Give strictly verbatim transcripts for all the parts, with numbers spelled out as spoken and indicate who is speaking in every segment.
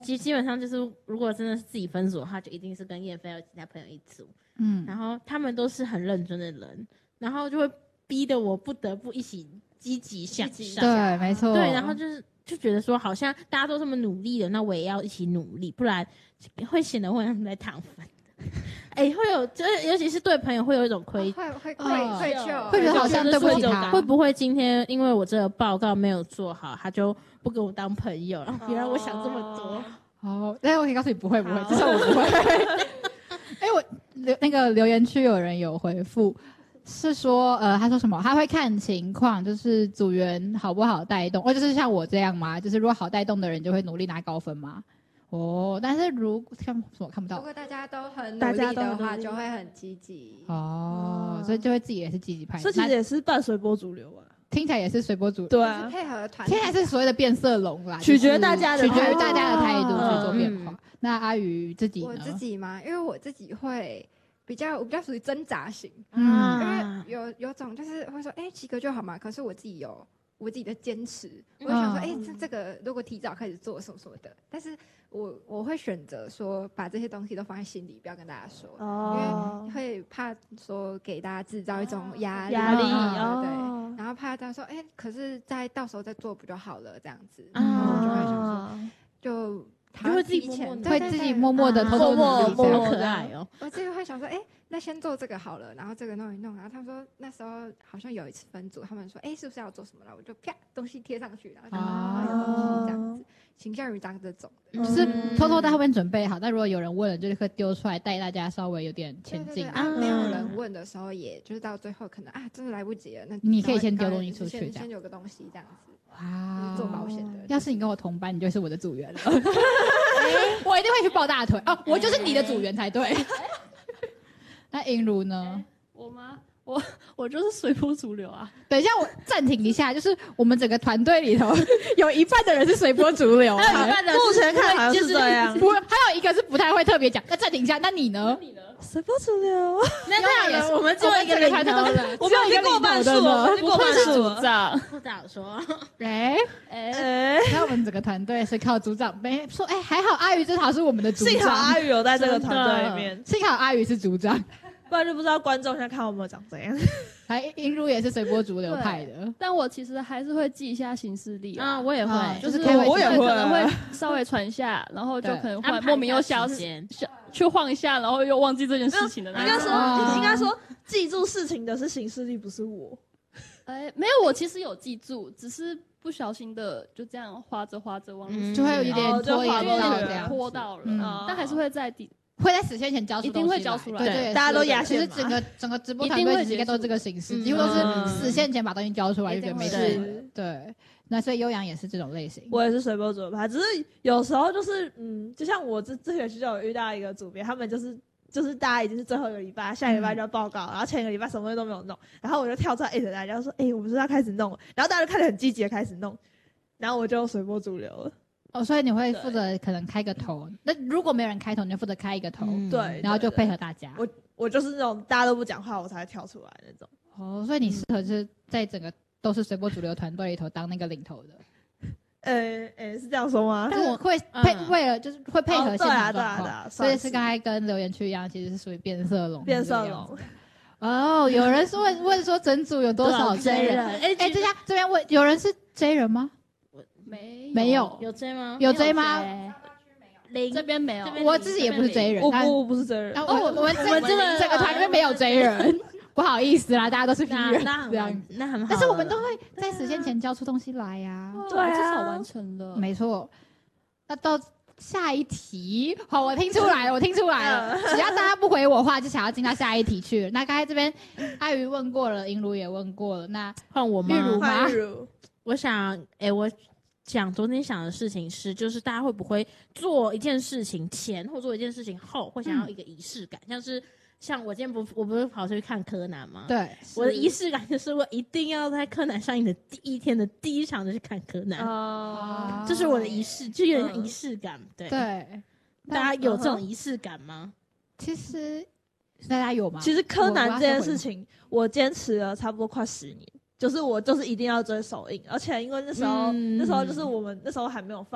Speaker 1: 基基本上就是，如果真的是自己分组的话，就一定是跟燕飞和其他朋友一组。嗯，然后他们都是很认真的人，然后就会逼得我不得不一起积极向上。
Speaker 2: 对，没错。
Speaker 1: 对，然后就是就觉得说，好像大家都这么努力的，那我也要一起努力，不然会显得我像在躺分。哎、欸，会有，就是尤其是对朋友会有一种愧，
Speaker 3: 会会愧愧疚，
Speaker 2: 会觉得好像对不起他。
Speaker 1: 会不会今天因为我这个报告没有做好，他就不跟我当朋友？然后原来我想这么多。
Speaker 2: 哦，但是我可以告诉你，不会不会，至少我不会。哎、欸，我留那个留言区有人有回复，是说呃，他说什么？他会看情况，就是组员好不好带动，或就是像我这样吗？就是如果好带动的人就会努力拿高分吗？哦，但是如看什么看不到？
Speaker 3: 如果大家都很努力的话，就会很积极。
Speaker 2: 哦、嗯，所以就会自己也是积极派。
Speaker 4: 这其实也是半随波逐流啊，
Speaker 2: 听起来也是随波逐流。
Speaker 4: 对啊，
Speaker 3: 配合团，
Speaker 2: 听起来是所谓的变色龙啦，
Speaker 4: 取决大家的，
Speaker 2: 取决于大家的态度去做变化。嗯、那阿宇自己呢？
Speaker 3: 我自己嘛，因为我自己会比较，我比较属于挣扎型。
Speaker 2: 嗯，
Speaker 3: 因为有有种就是会说，哎、欸，及格就好嘛。可是我自己有我自己的坚持，我会想说，哎、嗯，这、欸、这个如果提早开始做什么什么的，但是。我我会选择说把这些东西都放在心里，不要跟大家说，哦、因为会怕说给大家制造一种压力，
Speaker 4: 压力、
Speaker 3: 哦、对，然后怕大家说，哎、欸，可是在到时候再做不就好了这样子，然后我就会想说，就
Speaker 1: 就会自己
Speaker 3: 前
Speaker 2: 会自己默默的偷偷
Speaker 1: 默
Speaker 2: 默
Speaker 1: 默可爱哦。
Speaker 3: 我自己会想说，哎、欸，那先做这个好了，然后这个弄一弄，然后他们说那时候好像有一次分组，他们说，哎、欸，是不是要做什么了？我就啪东西贴上去，然后就啊有东西这样子。倾向于当这种的，
Speaker 2: 就是偷偷在后面准备好，但如果有人问了，就立刻丢出来，带大家稍微有点前进。
Speaker 3: 对对对啊，没有人问的时候，也就是到最后可能啊，真的来不及了，那
Speaker 2: 你可以先丢东西出去，
Speaker 3: 先先有个东西这样子。
Speaker 2: 哇，
Speaker 3: 做保险的。
Speaker 2: 要是你跟我同班，你就是我的组员了。我一定会去抱大腿哦，我就是你的组员才对。那银如呢？
Speaker 5: 我吗？我我就是随波逐流啊！
Speaker 2: 等一下，我暂停一下，就是我们整个团队里头有一半的人是随波逐流，
Speaker 1: 还有一半的
Speaker 4: 目前看好像是这样，
Speaker 2: 不，还有一个是不太会特别讲。那暂停一下，那你呢？
Speaker 5: 你呢？
Speaker 4: 随波逐流。
Speaker 1: 那这样也是，我们只有一个领头的，
Speaker 4: 我们已经过半数了，
Speaker 5: 过半数了。组长
Speaker 1: 不早说。
Speaker 2: 哎哎，那我们整个团队是靠组长，没说哎，还好阿宇至少是我们的组长，
Speaker 4: 幸好阿宇有在这个团队里面，
Speaker 2: 幸好阿宇是组长。
Speaker 4: 不然就不知道观众现在看我们长怎样。
Speaker 2: 还银如也是随波逐流派的，
Speaker 5: 但我其实还是会记一下行事历啊，
Speaker 1: 啊我也会，
Speaker 5: 啊、就是
Speaker 4: 我也会
Speaker 5: 可能会稍微传下，然后就可能会莫名又消失，去晃一下，然后又忘记这件事情的那种。
Speaker 4: 应该说，哦、应该说记住事情的是行事历，不是我。
Speaker 5: 哎，没有，我其实有记住，只是不小心的就这样划着划着忘记、
Speaker 2: 嗯，就会有一点拖延到这样，
Speaker 5: 拖到了，
Speaker 2: 嗯、
Speaker 5: 但还是会在底。
Speaker 2: 会在死线前交出，
Speaker 5: 一定会交出来。
Speaker 2: 对对，
Speaker 4: 大家都压线
Speaker 2: 嘛。其实整个整个直播团队应该都这个形式，几乎都是死线前把东西交出来，就觉得没事。对，那所以悠扬也是这种类型。
Speaker 4: 我也是随波逐流派，只是有时候就是嗯，就像我这这学期就有遇到一个组别，他们就是就是大家已经是最后一个礼拜，下一个礼拜就要报告，然后前一个礼拜什么东西都没有弄，然后我就跳出来艾特大家说，哎，我们是要开始弄了，然后大家就看得很积极的开始弄，然后我就随波逐流了。
Speaker 2: 哦，所以你会负责可能开个头，那如果没有人开头，你就负责开一个头，
Speaker 4: 嗯、对，
Speaker 2: 然后就配合大家。
Speaker 4: 我我就是那种大家都不讲话，我才会跳出来那种。
Speaker 2: 哦，所以你适合就是在整个都是随波逐流团队里头当那个领头的。
Speaker 4: 呃呃，是这样说吗？
Speaker 2: 但我会配、嗯、为了就是会配合现场状况，
Speaker 4: 对啊对啊，
Speaker 2: 所以是刚才跟留言区一样，其实是属于变色龙。
Speaker 4: 变色龙。
Speaker 2: 哦，有人说问问说整组有多少 J 人？哎哎，这家这边问有人是 J 人吗？
Speaker 5: 没
Speaker 2: 没有
Speaker 1: 有 J 吗？
Speaker 2: 有 J 吗？
Speaker 5: 零这边没有，
Speaker 2: 我自己也不是 J 人，
Speaker 4: 我不我不是 J 人。
Speaker 2: 哦，我我们我们这个整个团里面没有 J 人，不好意思啦，大家都是 P 人，
Speaker 1: 这样那很好。
Speaker 2: 但是我们都会在时间前交出东西来呀，
Speaker 5: 对啊，至少完成了，
Speaker 2: 没错。那到下一题，好，我听出来了，我听出来了，只要大家不回我话，就想要进到下一题去了。那刚才这边阿鱼问过了，银如也问过了，那
Speaker 1: 换我吗？
Speaker 2: 玉如吗？
Speaker 1: 我想，哎、欸，我讲昨天想的事情是，就是大家会不会做一件事情前或做一件事情后，会想要一个仪式感，嗯、像是像我今天不，我不是跑出去看柯南吗？
Speaker 2: 对，
Speaker 1: 我的仪式感就是我一定要在柯南上映的第一天的第一场就去看柯南，哦，这是我的仪式，就有点像仪式感，嗯、对
Speaker 2: 对，
Speaker 1: 大家有这种仪式感吗？
Speaker 2: 其实大家有吗？
Speaker 4: 其实柯南这件事情，我坚持了差不多快十年。就是我就是一定要追首映，而且因为那时候、嗯、那时候就是我们那时候还没有放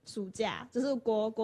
Speaker 4: 暑假，就是国国。